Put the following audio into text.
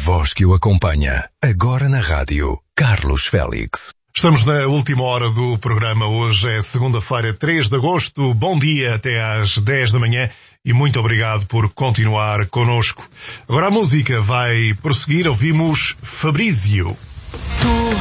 voz que o acompanha. Agora na rádio, Carlos Félix. Estamos na última hora do programa. Hoje é segunda-feira, 3 de agosto. Bom dia até às 10 da manhã e muito obrigado por continuar connosco. Agora a música vai prosseguir. Ouvimos Fabrício. Tu